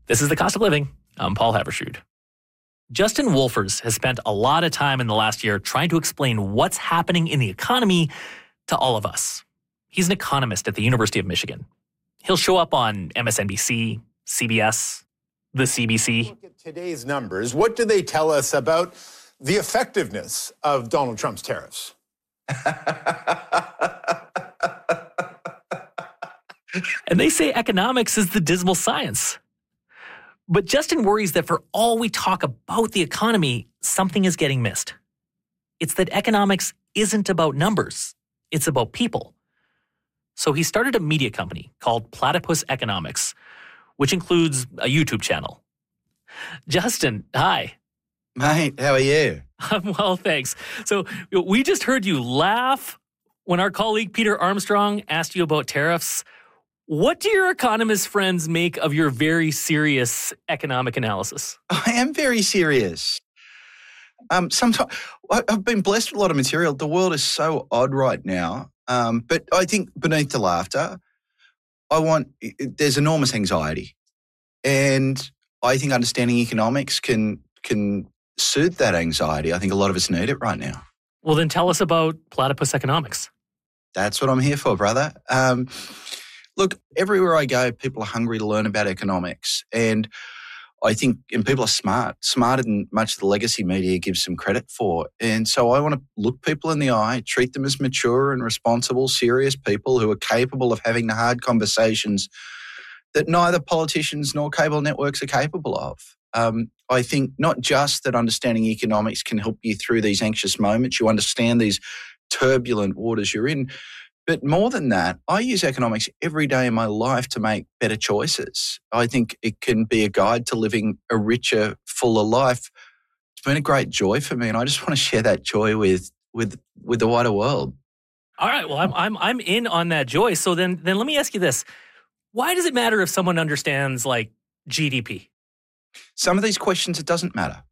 This is The Cost of Living. I'm Paul Havershood. Justin Wolfers has spent a lot of time in the last year trying to explain what's happening in the economy to all of us. He's an economist at the University of Michigan. He'll show up on MSNBC, CBS, the CBC. Look at today's numbers. What do they tell us about the effectiveness of Donald Trump's tariffs? And they say economics is the dismal science. But Justin worries that for all we talk about the economy, something is getting missed. It's that economics isn't about numbers. It's about people. So he started a media company called Platypus Economics, which includes a YouTube channel. Justin, hi. Mate, how are you? I'm well, thanks. So we just heard you laugh when our colleague Peter Armstrong asked you about tariffs. What do your economist friends make of your very serious economic analysis? I am very serious. Sometimes I've been blessed with a lot of material. The world is so odd right now. But I think beneath the laughter, there's enormous anxiety. And I think understanding economics can soothe that anxiety. I think a lot of us need it right now. Well, then tell us about Platypus Economics. That's what I'm here for, brother. Look, everywhere I go, people are hungry to learn about economics. And I think people are smarter than much of the legacy media gives them credit for. And so I want to look people in the eye, treat them as mature and responsible, serious people who are capable of having the hard conversations that neither politicians nor cable networks are capable of. I think not just that understanding economics can help you through these anxious moments, you understand these turbulent waters you're in, but more than that, I use economics every day in my life to make better choices. I think it can be a guide to living a richer, fuller life. It's been a great joy for me, and I just want to share that joy with the wider world. All right, well, I'm in on that joy. So then let me ask you this: why does it matter if someone understands like GDP? Some of these questions, it doesn't matter.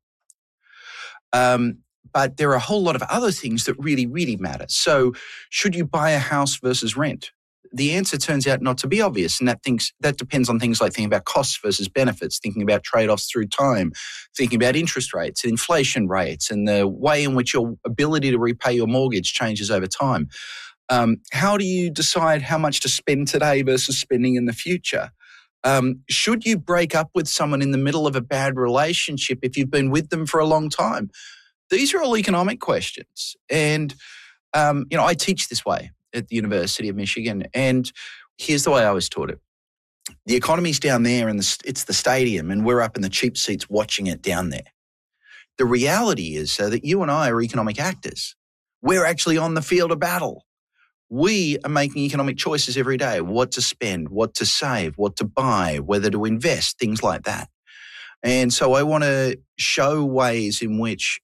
But there are a whole lot of other things that really, really matter. So should you buy a house versus rent? The answer turns out not to be obvious. And that depends on things like thinking about costs versus benefits, thinking about trade-offs through time, thinking about interest rates and inflation rates and the way in which your ability to repay your mortgage changes over time. How do you decide how much to spend today versus spending in the future? Should you break up with someone in the middle of a bad relationship if you've been with them for a long time? These are all economic questions. And, I teach this way at the University of Michigan. And here's the way I was taught it. The economy's down there and it's the stadium and we're up in the cheap seats watching it down there. The reality is that you and I are economic actors. We're actually on the field of battle. We are making economic choices every day, what to spend, what to save, what to buy, whether to invest, things like that. And so I want to show ways in which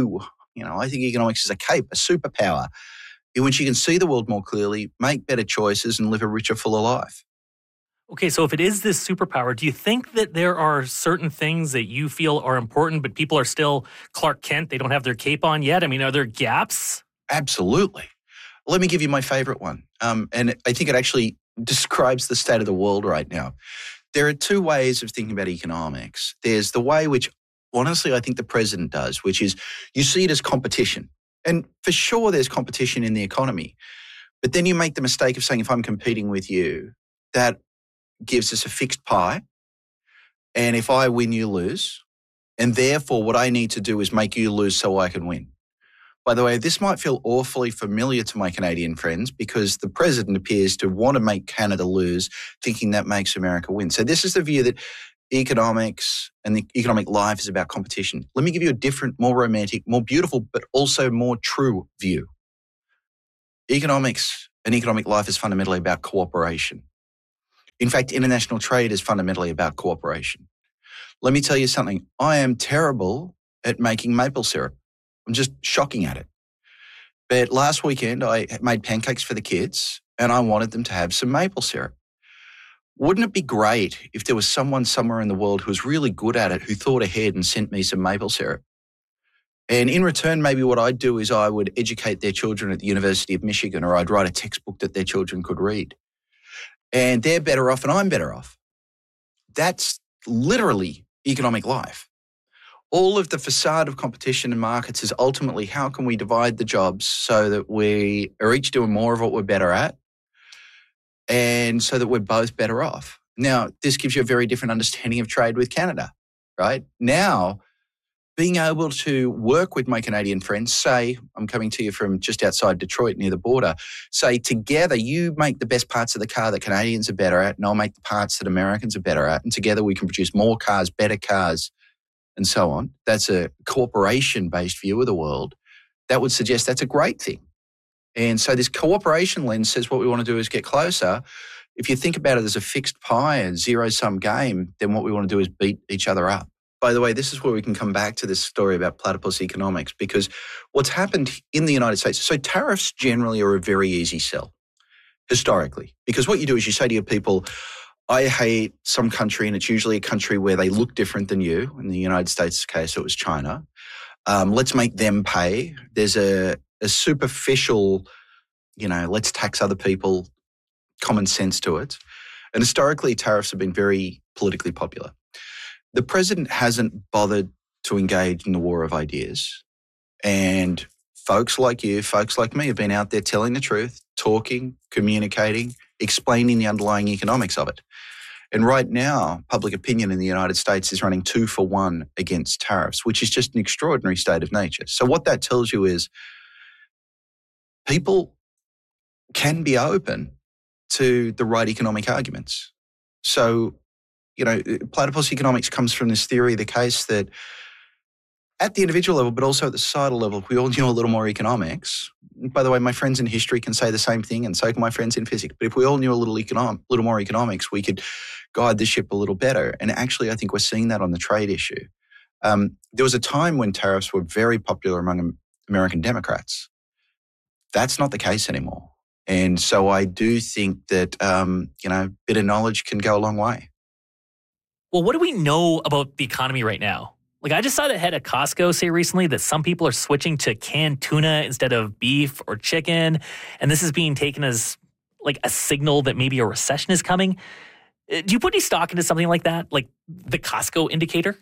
I think economics is a cape, a superpower, in which you can see the world more clearly, make better choices, and live a richer, fuller life. Okay, so if it is this superpower, do you think that there are certain things that you feel are important, but people are still Clark Kent? They don't have their cape on yet? I mean, are there gaps? Absolutely. Let me give you my favorite one. And I think it actually describes the state of the world right now. There are two ways of thinking about economics. There's the way which, honestly, I think the president does, which is you see it as competition. And for sure, there's competition in the economy. But then you make the mistake of saying, if I'm competing with you, that gives us a fixed pie. And if I win, you lose. And therefore, what I need to do is make you lose so I can win. By the way, this might feel awfully familiar to my Canadian friends because the president appears to want to make Canada lose, thinking that makes America win. So this is the view that economics and the economic life is about competition. Let me give you a different, more romantic, more beautiful, but also more true view. Economics and economic life is fundamentally about cooperation. In fact, international trade is fundamentally about cooperation. Let me tell you something. I am terrible at making maple syrup. I'm just shocking at it. But last weekend, I made pancakes for the kids and I wanted them to have some maple syrup. Wouldn't it be great if there was someone somewhere in the world who was really good at it, who thought ahead and sent me some maple syrup? And in return, maybe what I'd do is I would educate their children at the University of Michigan, or I'd write a textbook that their children could read. And they're better off and I'm better off. That's literally economic life. All of the facade of competition in markets is ultimately how can we divide the jobs so that we are each doing more of what we're better at and so that we're both better off. Now, this gives you a very different understanding of trade with Canada, right? Now, being able to work with my Canadian friends, say, I'm coming to you from just outside Detroit near the border, say together you make the best parts of the car that Canadians are better at and I'll make the parts that Americans are better at and together we can produce more cars, better cars, and so on. That's a cooperation-based view of the world. That would suggest that's a great thing. And so this cooperation lens says what we want to do is get closer. If you think about it as a fixed pie, a zero-sum game, then what we want to do is beat each other up. By the way, this is where we can come back to this story about platypus economics because what's happened in the United States, so tariffs generally are a very easy sell historically because what you do is you say to your people, I hate some country, and it's usually a country where they look different than you. In the United States case, it was China. Let's make them pay. There's a superficial, let's tax other people, common sense to it. And historically, tariffs have been very politically popular. The president hasn't bothered to engage in the war of ideas. And folks like you, folks like me have been out there telling the truth, talking, communicating, explaining the underlying economics of it. And right now, public opinion in the United States is running 2-for-1 against tariffs, which is just an extraordinary state of nature. So what that tells you is people can be open to the right economic arguments. So, platypus economics comes from this theory of the case that at the individual level, but also at the societal level, if we all knew a little more economics, by the way, my friends in history can say the same thing and so can my friends in physics, but if we all knew a little more economics, we could guide the ship a little better. And actually, I think we're seeing that on the trade issue. There was a time when tariffs were very popular among American Democrats. That's not the case anymore. And so I do think that, bit of knowledge can go a long way. Well, what do we know about the economy right now? Like, I just saw the head of Costco say recently that some people are switching to canned tuna instead of beef or chicken, and this is being taken as like a signal that maybe a recession is coming. Do you put any stock into something like that, like the Costco indicator?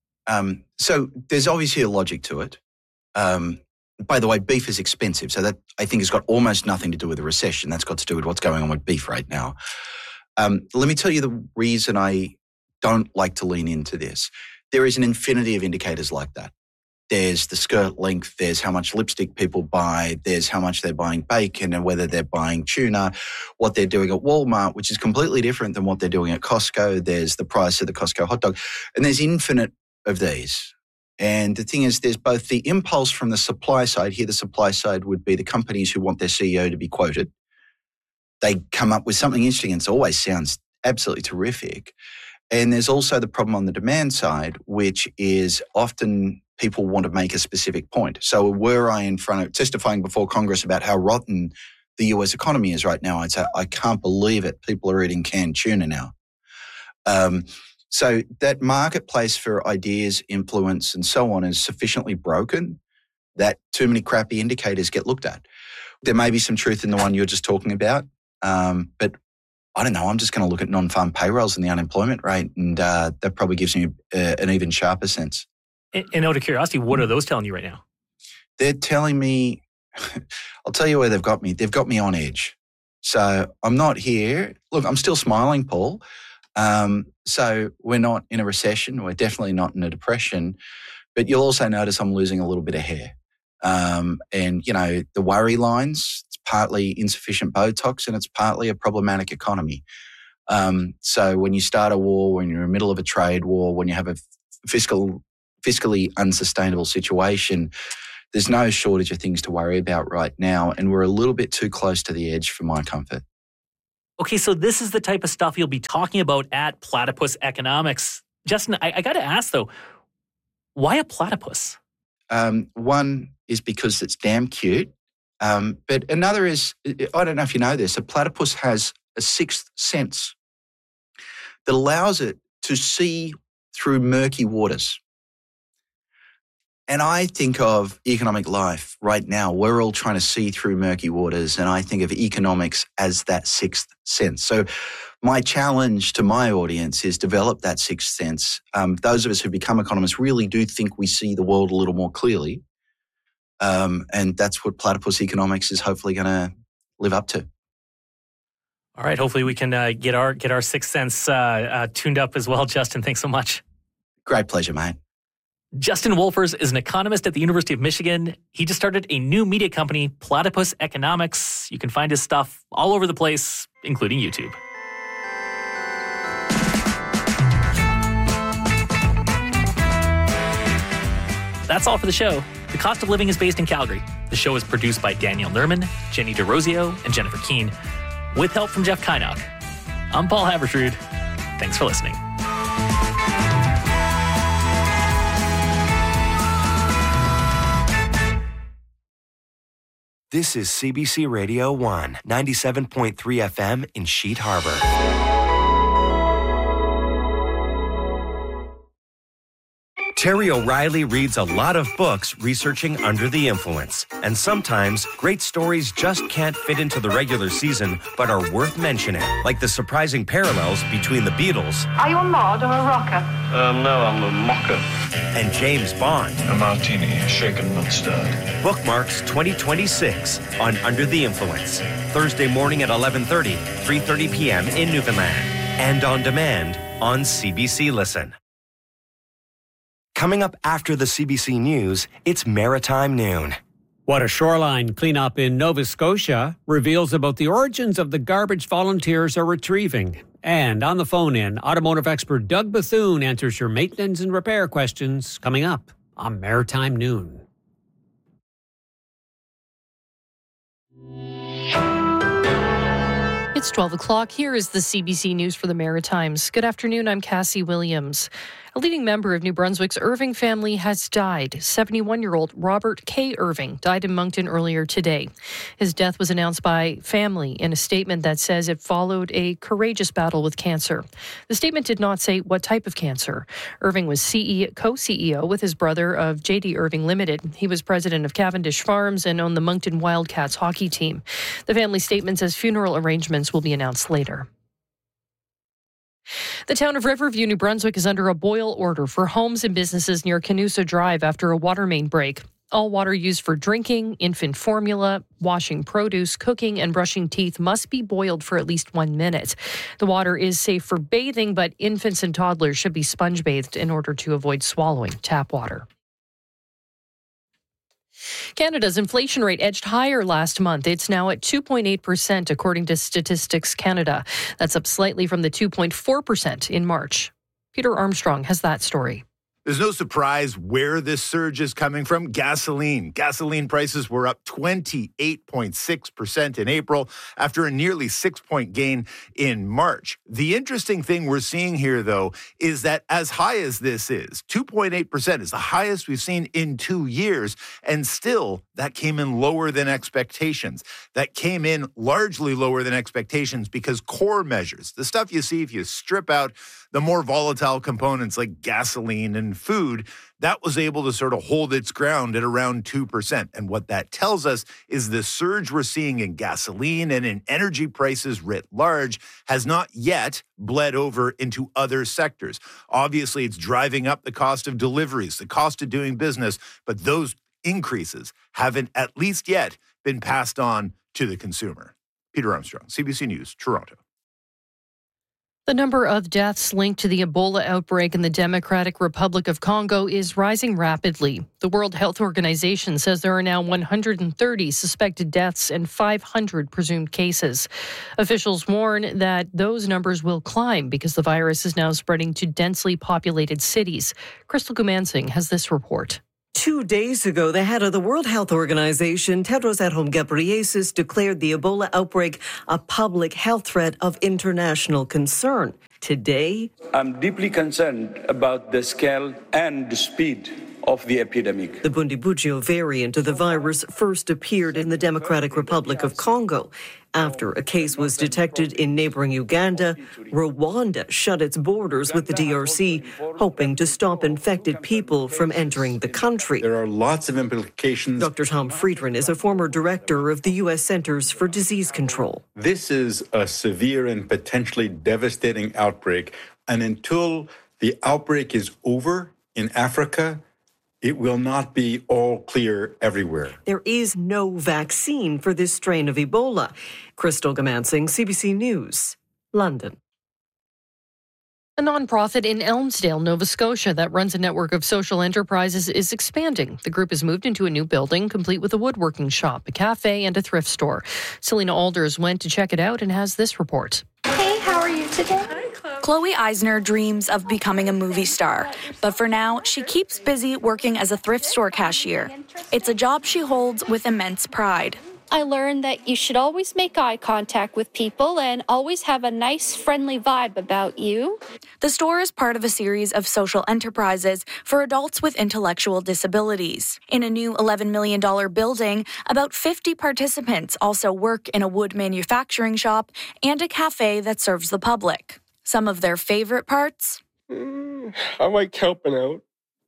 So there's obviously a logic to it. By the way, beef is expensive, so that I think has got almost nothing to do with the recession. That's got to do with what's going on with beef right now. Let me tell you the reason I don't like to lean into this. There is an infinity of indicators like that. There's the skirt length, there's how much lipstick people buy, there's how much they're buying bacon and whether they're buying tuna, what they're doing at Walmart, which is completely different than what they're doing at Costco. There's the price of the Costco hot dog. And there's infinite of these. And the thing is, there's both the impulse from the supply side. Here, the supply side would be the companies who want their CEO to be quoted. They come up with something interesting and it always sounds absolutely terrific. And there's also the problem on the demand side, which is often people want to make a specific point. So were I in front of testifying before Congress about how rotten the US economy is right now, I'd say, I can't believe it. People are eating canned tuna now. So that marketplace for ideas, influence, and so on is sufficiently broken that too many crappy indicators get looked at. There may be some truth in the one you're just talking about, but I don't know, I'm just going to look at non-farm payrolls and the unemployment rate, and that probably gives me an even sharper sense. And out of curiosity, what are those telling you right now? They're telling me, I'll tell you where they've got me. They've got me on edge. So I'm not here. Look, I'm still smiling, Paul. So we're not in a recession. We're definitely not in a depression. But you'll also notice I'm losing a little bit of hair. And, the worry lines, it's partly insufficient Botox and it's partly a problematic economy. So when you start a war, when you're in the middle of a trade war, when you have a fiscally unsustainable situation, there's no shortage of things to worry about right now. And we're a little bit too close to the edge for my comfort. Okay, so this is the type of stuff you'll be talking about at Platypus Economics. Justin, I got to ask, though, why a platypus? One is because it's damn cute. But another is, I don't know if you know this, a platypus has a sixth sense that allows it to see through murky waters. And I think of economic life right now. We're all trying to see through murky waters, and I think of economics as that sixth sense. So My challenge to my audience is develop that sixth sense. Those of us who become economists really do think we see the world a little more clearly. And that's what Platypus Economics is hopefully going to live up to. All right. Hopefully we can get our sixth sense tuned up as well. Justin, thanks so much. Great pleasure, mate. Justin Wolfers is an economist at the University of Michigan. He just started a new media company, Platypus Economics. You can find his stuff all over the place, including YouTube. That's all for the show. The Cost of Living is based in Calgary. The show is produced by Danielle Nerman, Jenny DeRosio, and Jennifer Keene, with help from Jeff Kynock. I'm Paul Haberstrood. Thanks for listening. This is CBC Radio 1, 97.3 FM in Sheet Harbor. Terry O'Reilly reads a lot of books researching under the influence. And sometimes, great stories just can't fit into the regular season, but are worth mentioning. Like the surprising parallels between the Beatles. Are you a mod or a rocker? No, I'm a mocker. And James Bond. A martini, shaken not stirred. Bookmarks 2026 on Under the Influence. Thursday morning at 11:30, 3:30 p.m. in Newfoundland. And on demand on CBC Listen. Coming up after the CBC News, it's Maritime Noon. What a shoreline cleanup in Nova Scotia reveals about the origins of the garbage volunteers are retrieving. And on the phone-in, automotive expert Doug Bethune answers your maintenance and repair questions coming up on Maritime Noon. It's 12 o'clock. Here is the CBC News for the Maritimes. Good afternoon. I'm Cassie Williams. A leading member of New Brunswick's Irving family has died. 71-year-old Robert K. Irving died in Moncton earlier today. His death was announced by family in a statement that says it followed a courageous battle with cancer. The statement did not say what type of cancer. Irving was co-CEO with his brother of J.D. Irving Limited. He was president of Cavendish Farms and owned the Moncton Wildcats hockey team. The family statement says funeral arrangements will be announced later. The town of Riverview, New Brunswick, is under a boil order for homes and businesses near Canusa Drive after a water main break. All water used for drinking, infant formula, washing produce, cooking, and brushing teeth must be boiled for at least 1 minute. The water is safe for bathing, but infants and toddlers should be sponge bathed in order to avoid swallowing tap water. Canada's inflation rate edged higher last month. It's now at 2.8%, according to Statistics Canada. That's up slightly from the 2.4% in March. Peter Armstrong has that story. There's no surprise where this surge is coming from. Gasoline. Gasoline prices were up 28.6% in April after a nearly 6-point gain in March. The interesting thing we're seeing here, though, is that as high as this is, 2.8% is the highest we've seen in 2 years, and still that came in lower than expectations. That came in largely lower than expectations because core measures, the stuff you see if you strip out the more volatile components like gasoline and food, that was able to sort of hold its ground at around 2%. And what that tells us is the surge we're seeing in gasoline and in energy prices writ large has not yet bled over into other sectors. Obviously, it's driving up the cost of deliveries, the cost of doing business, but those increases haven't at least yet been passed on to the consumer. Peter Armstrong, CBC News, Toronto. The number of deaths linked to the Ebola outbreak in the Democratic Republic of Congo is rising rapidly. The World Health Organization says there are now 130 suspected deaths and 500 presumed cases. Officials warn that those numbers will climb because the virus is now spreading to densely populated cities. Crystal Gumansing has this report. 2 days ago, the head of the World Health Organization, Tedros Adhanom Ghebreyesus, declared the Ebola outbreak a public health threat of international concern. Today, I'm deeply concerned about the scale and the speed of the epidemic. The Bundibugyo variant of the virus first appeared in the Democratic Republic of Congo. After a case was detected in neighboring Uganda, Rwanda shut its borders with the DRC, hoping to stop infected people from entering the country. There are lots of implications. Dr. Tom Friedman is a former director of the U.S. Centers for Disease Control. This is a severe and potentially devastating outbreak, and until the outbreak is over in Africa, it will not be all clear everywhere. There is no vaccine for this strain of Ebola. Crystal Gamansing, CBC News, London. A nonprofit in Elmsdale, Nova Scotia, that runs a network of social enterprises is expanding. The group has moved into a new building, complete with a woodworking shop, a cafe, and a thrift store. Selena Alders went to check it out and has this report. Hey, how are you today? Chloe Eisner dreams of becoming a movie star, but for now, she keeps busy working as a thrift store cashier. It's a job she holds with immense pride. I learned that you should always make eye contact with people and always have a nice, friendly vibe about you. The store is part of a series of social enterprises for adults with intellectual disabilities. In a new $11 million building, about 50 participants also work in a wood manufacturing shop and a cafe that serves the public. Some of their favorite parts? I like helping out.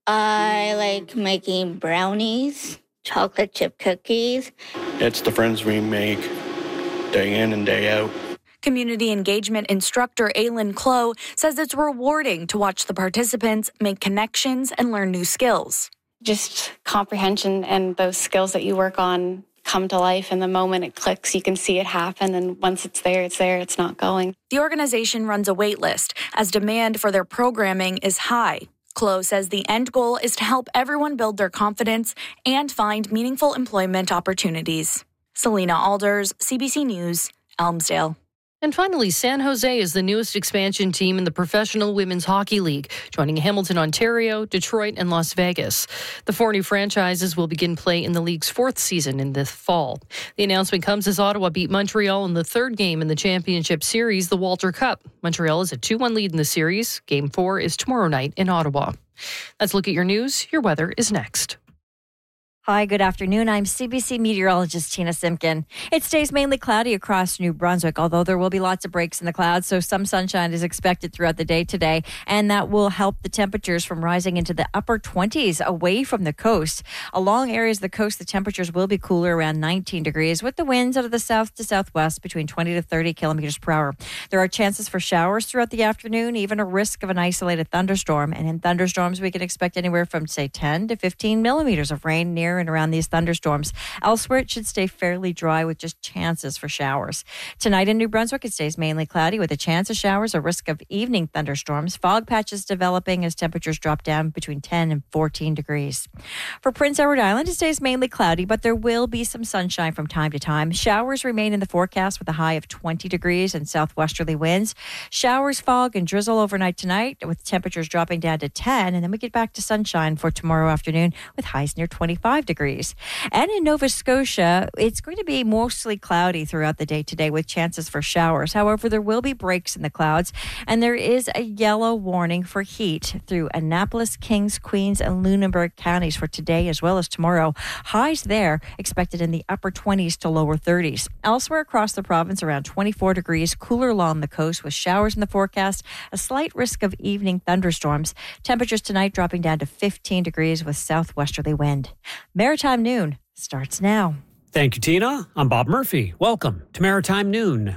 I like making brownies, chocolate chip cookies. It's the friends we make day in and day out. Community engagement instructor Aylin Clow says it's rewarding to watch the participants make connections and learn new skills. Just comprehension and those skills that you work on come to life, and the moment it clicks, you can see it happen, and once it's there, it's not going. The organization runs a wait list as demand for their programming is high. Chloe says the end goal is to help everyone build their confidence and find meaningful employment opportunities. Selena Alders, CBC News, Elmsdale. And finally, San Jose is the newest expansion team in the Professional Women's Hockey League, joining Hamilton, Ontario, Detroit, and Las Vegas. The 4 new franchises will begin play in the league's 4th season in this fall. The announcement comes as Ottawa beat Montreal in the 3rd game in the championship series, the Walter Cup. Montreal is a 2-1 lead in the series. Game 4 is tomorrow night in Ottawa. Let's look at your news. Your weather is next. Hi, good afternoon. I'm CBC meteorologist Tina Simpkin. It stays mainly cloudy across New Brunswick, although there will be lots of breaks in the clouds, so some sunshine is expected throughout the day today, and that will help the temperatures from rising into the upper 20s away from the coast. Along areas of the coast, the temperatures will be cooler, around 19 degrees, with the winds out of the south to southwest between 20 to 30 kilometers per hour. There are chances for showers throughout the afternoon, even a risk of an isolated thunderstorm, and in thunderstorms, we can expect anywhere from, say, 10 to 15 millimeters of rain near and around these thunderstorms. Elsewhere, it should stay fairly dry with just chances for showers. Tonight in New Brunswick, it stays mainly cloudy with a chance of showers, a risk of evening thunderstorms. Fog patches developing as temperatures drop down between 10 and 14 degrees. For Prince Edward Island, it stays mainly cloudy, but there will be some sunshine from time to time. Showers remain in the forecast with a high of 20 degrees and southwesterly winds. Showers, fog, and drizzle overnight tonight with temperatures dropping down to 10, and then we get back to sunshine for tomorrow afternoon with highs near 25 degrees. And in Nova Scotia, it's going to be mostly cloudy throughout the day today with chances for showers. However, there will be breaks in the clouds, and there is a yellow warning for heat through Annapolis, Kings, Queens, and Lunenburg counties for today as well as tomorrow. Highs there expected in the upper 20s to lower 30s. Elsewhere across the province, around 24 degrees, cooler along the coast with showers in the forecast, a slight risk of evening thunderstorms. Temperatures tonight dropping down to 15 degrees with southwesterly wind. Maritime Noon starts now. Thank you, Tina. I'm Bob Murphy. Welcome to Maritime Noon.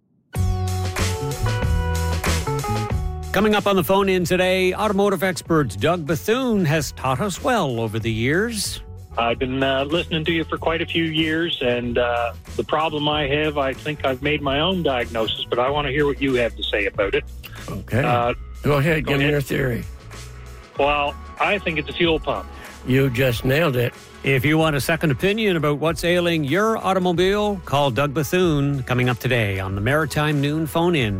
Coming up on the phone in today, automotive expert Doug Bethune has taught us well over the years. I've been listening to you for quite a few years, and the problem I have, I think I've made my own diagnosis, but I want to hear what you have to say about it. Okay. Go ahead. Give me your theory. Well, I think it's a fuel pump. You just nailed it. If you want a second opinion about what's ailing your automobile, call Doug Bethune coming up today on the Maritime Noon phone-in.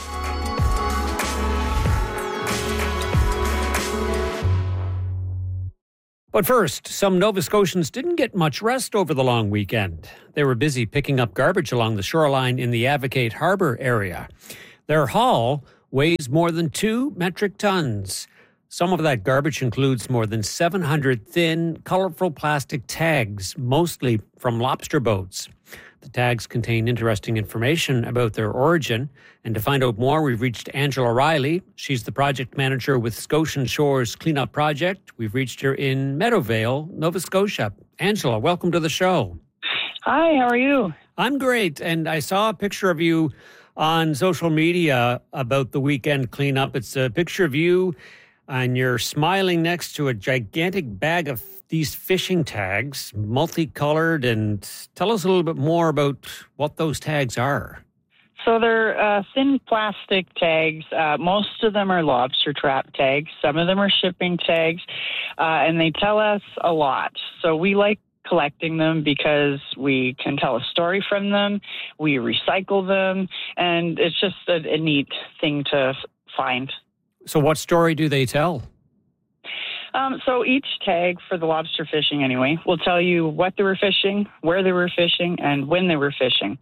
But first, some Nova Scotians didn't get much rest over the long weekend. They were busy picking up garbage along the shoreline in the Advocate Harbour area. Their haul weighs more than 2 metric tons. Some of that garbage includes more than 700 thin, colorful plastic tags, mostly from lobster boats. The tags contain interesting information about their origin. And to find out more, we've reached Angela Riley. She's the project manager with Scotian Shores Cleanup Project. We've reached her in Meadowvale, Nova Scotia. Angela, welcome to the show. Hi, how are you? I'm great. And I saw a picture of you on social media about the weekend cleanup. It's a picture of you and you're smiling next to a gigantic bag of these fishing tags, multicolored. And tell us a little bit more about what those tags are. So they're thin plastic tags. Most of them are lobster trap tags. Some of them are shipping tags, and they tell us a lot. So we like collecting them because we can tell a story from them, we recycle them, and it's just a neat thing to find. So what story do they tell? So each tag for the lobster fishing anyway will tell you what they were fishing, where they were fishing, and when they were fishing.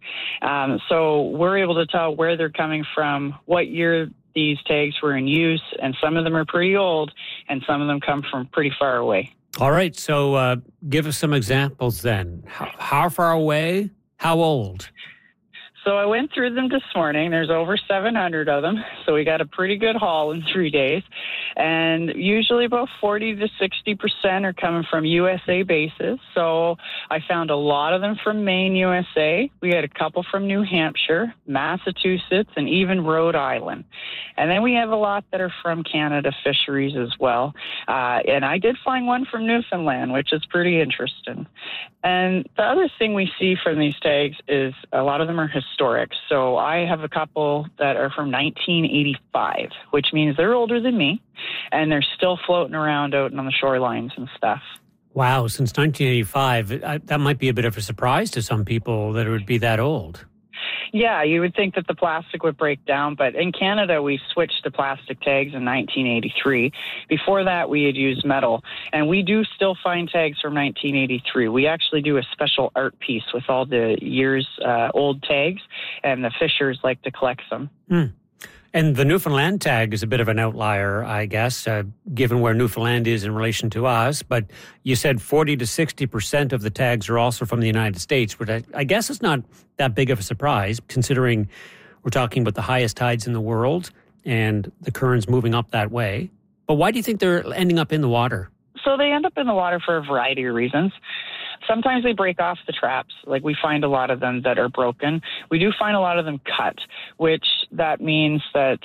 So we're able to tell where they're coming from, what year these tags were in use, and some of them are pretty old, and some of them come from pretty far away. All right, so give us some examples then. How far away? How old? So I went through them this morning. There's over 700 of them. So we got a pretty good haul in 3 days. And usually about 40 to 60% are coming from USA bases. So I found a lot of them from Maine, USA. We had a couple from New Hampshire, Massachusetts, and even Rhode Island. And then we have a lot that are from Canada fisheries as well. And I did find one from Newfoundland, which is pretty interesting. And the other thing we see from these tags is a lot of them are historic. So I have a couple that are from 1985, which means they're older than me, and they're still floating around out on the shorelines and stuff. Wow, since 1985, that might be a bit of a surprise to some people that it would be that old. Yeah, you would think that the plastic would break down, but in Canada, we switched to plastic tags in 1983. Before that, we had used metal, and we do still find tags from 1983. We actually do a special art piece with all the years old tags, and the fishers like to collect them. And the Newfoundland tag is a bit of an outlier, I guess, given where Newfoundland is in relation to us. But you said 40 to 60% of the tags are also from the United States, which I guess is not that big of a surprise, considering we're talking about the highest tides in the world and the currents moving up that way. But why do you think they're ending up in the water? So they end up in the water for a variety of reasons. Sometimes they break off the traps. Like we find a lot of them that are broken. We do find a lot of them cut, which that means that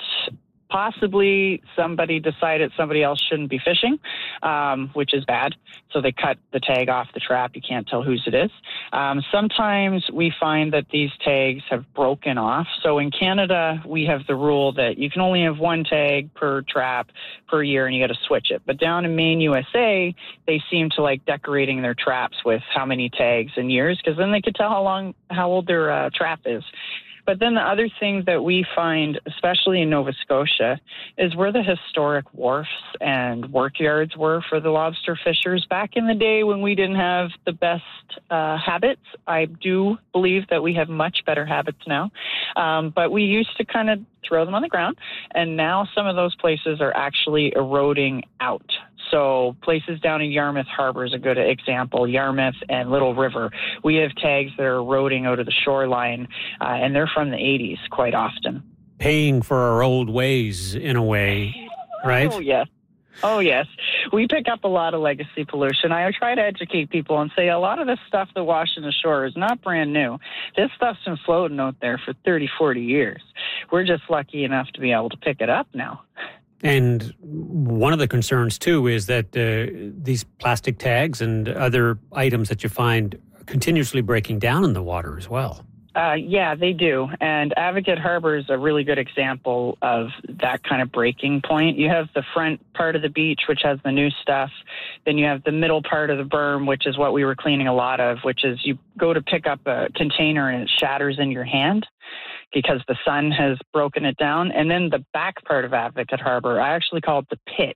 possibly somebody decided somebody else shouldn't be fishing, which is bad. So they cut the tag off the trap. You can't tell whose it is. Sometimes we find that these tags have broken off. So in Canada, we have the rule that you can only have one tag per trap per year, and you got to switch it. But down in Maine, USA, they seem to like decorating their traps with how many tags and years, because then they could tell how old their trap is. But then the other thing that we find, especially in Nova Scotia, is where the historic wharfs and workyards were for the lobster fishers. Back in the day when we didn't have the best habits, I do believe that we have much better habits now. But we used to kind of throw them on the ground, and now some of those places are actually eroding out. So places down in Yarmouth Harbor is a good example, Yarmouth and Little River. We have tags that are eroding out of the shoreline, and they're from the 80s quite often. Paying for our old ways, in a way, right? Oh, yes. Oh, yes. We pick up a lot of legacy pollution. I try to educate people and say a lot of this stuff that washes the shore is not brand new. This stuff's been floating out there for 30, 40 years. We're just lucky enough to be able to pick it up now. And one of the concerns, too, is that these plastic tags and other items that you find continuously breaking down in the water as well. Yeah, they do. And Advocate Harbor is a really good example of that kind of breaking point. You have the front part of the beach, which has the new stuff. Then you have the middle part of the berm, which is what we were cleaning a lot of, which is you go to pick up a container and it shatters in your hand because the sun has broken it down. And then the back part of Advocate Harbor, I actually call it the pit.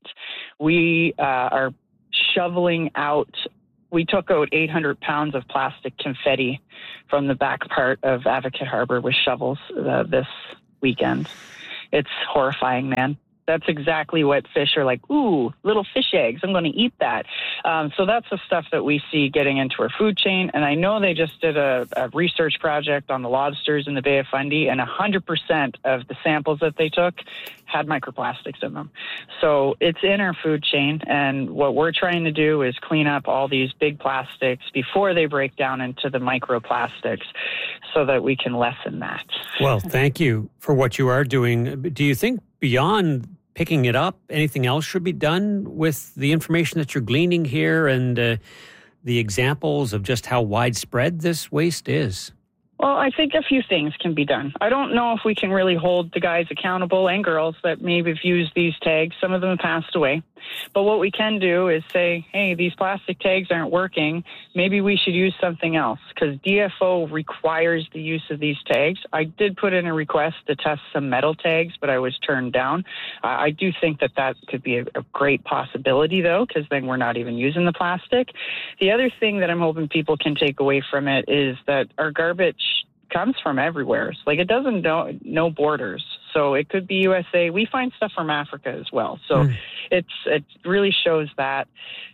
We are shoveling out. We took out 800 pounds of plastic confetti from the back part of Advocate Harbor with shovels this weekend. It's horrifying, man. That's exactly what fish are like. Ooh, little fish eggs. I'm going to eat that. So that's the stuff that we see getting into our food chain. And I know they just did a research project on the lobsters in the Bay of Fundy, and 100% of the samples that they took had microplastics in them. So it's in our food chain. And what we're trying to do is clean up all these big plastics before they break down into the microplastics so that we can lessen that. Well, thank you for what you are doing. Do you think beyond picking it up, anything else should be done with the information that you're gleaning here and the examples of just how widespread this waste is? Well, I think a few things can be done. I don't know if we can really hold the guys accountable and girls that maybe have used these tags. Some of them have passed away. But what we can do is say, hey, these plastic tags aren't working. Maybe we should use something else, because DFO requires the use of these tags. I did put in a request to test some metal tags, but I was turned down. I do think that could be a great possibility, though, because then we're not even using the plastic. The other thing that I'm hoping people can take away from it is that our garbage comes from everywhere. Like, it doesn't know borders. So it could be USA. We find stuff from Africa as well. So it really shows that.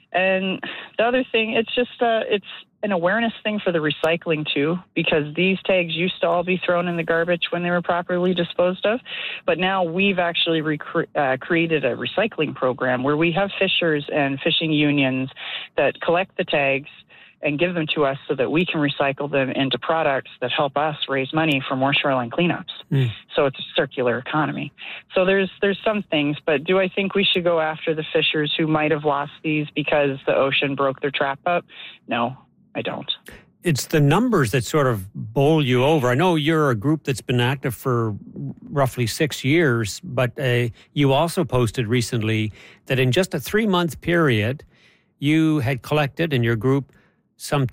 And the other thing, it's just it's an awareness thing for the recycling too, because these tags used to all be thrown in the garbage when they were properly disposed of. But now we've actually created a recycling program where we have fishers and fishing unions that collect the tags and give them to us so that we can recycle them into products that help us raise money for more shoreline cleanups. So it's a circular economy. So there's some things, but do I think we should go after the fishers who might have lost these because the ocean broke their trap up? No, I don't. It's the numbers that sort of bowl you over. I know you're a group that's been active for roughly 6 years, but you also posted recently that in just a 3-month period, you had collected in your group some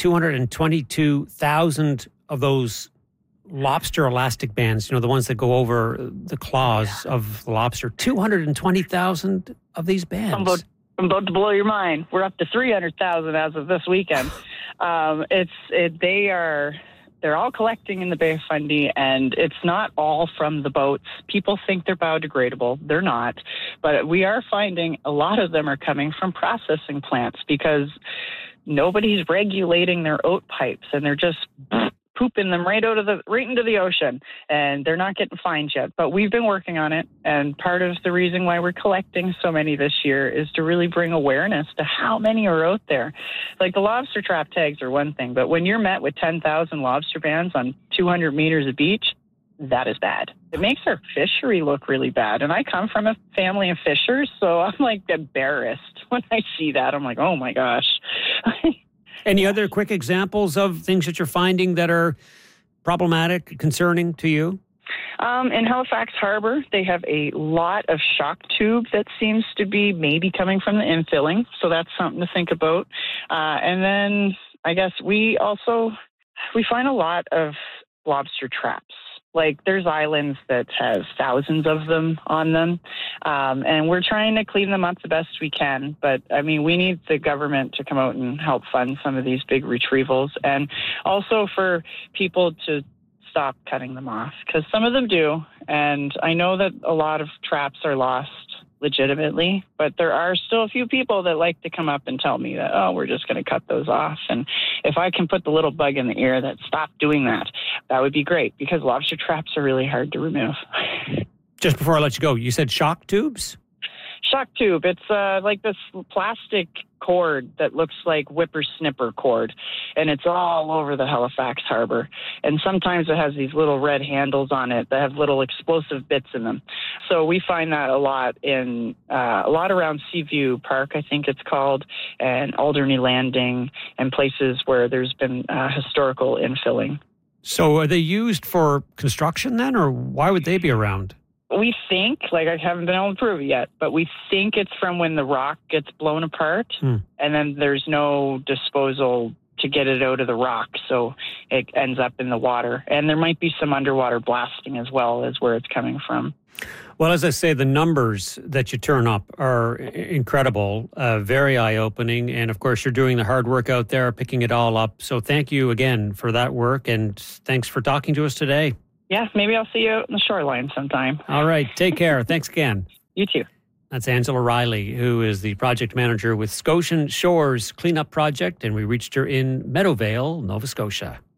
222,000 of those lobster elastic bands, the ones that go over the claws of the lobster. 220,000 of these bands. I'm about to blow your mind. We're up to 300,000 as of this weekend. They're all collecting in the Bay of Fundy, and it's not all from the boats. People think they're biodegradable. They're not. But we are finding a lot of them are coming from processing plants because nobody's regulating their oat pipes, and they're just pooping them right into the ocean, and they're not getting fined yet. But we've been working on it, and part of the reason why we're collecting so many this year is to really bring awareness to how many are out there. Like, the lobster trap tags are one thing, but when you're met with 10,000 lobster bands on 200 meters of beach, that is bad. It makes our fishery look really bad. And I come from a family of fishers, so I'm like embarrassed when I see that. I'm like, oh my gosh. Any other quick examples of things that you're finding that are problematic, concerning to you? In Halifax Harbor, they have a lot of shock tube that seems to be maybe coming from the infilling. So that's something to think about. And then I guess we find a lot of lobster traps. Like, there's islands that have thousands of them on them, and we're trying to clean them up the best we can. But, I mean, we need the government to come out and help fund some of these big retrievals, and also for people to stop cutting them off, because some of them do. And I know that a lot of traps are lost legitimately, but there are still a few people that like to come up and tell me that, oh, we're just going to cut those off. And if I can put the little bug in the ear that stop doing that, that would be great, because lobster traps are really hard to remove. Just before I let you go, you said shock tubes? Shock tube. It's like this plastic cord that looks like whippersnipper cord, and it's all over the Halifax Harbor. And sometimes it has these little red handles on it that have little explosive bits in them. So we find that a lot around Seaview Park, I think it's called, and Alderney Landing, and places where there's been historical infilling. So are they used for construction then, or why would they be around? We think, like, I haven't been able to prove it yet, but we think it's from when the rock gets blown apart, and then there's no disposal to get it out of the rock, so it ends up in the water. And there might be some underwater blasting as well as where it's coming from. Well, as I say, the numbers that you turn up are incredible, very eye-opening. And, of course, you're doing the hard work out there, picking it all up. So thank you again for that work, and thanks for talking to us today. Yeah, maybe I'll see you out in the shoreline sometime. All right. Take care. Thanks again. You too. That's Angela Riley, who is the project manager with Scotian Shores Cleanup Project, and we reached her in Meadowvale, Nova Scotia.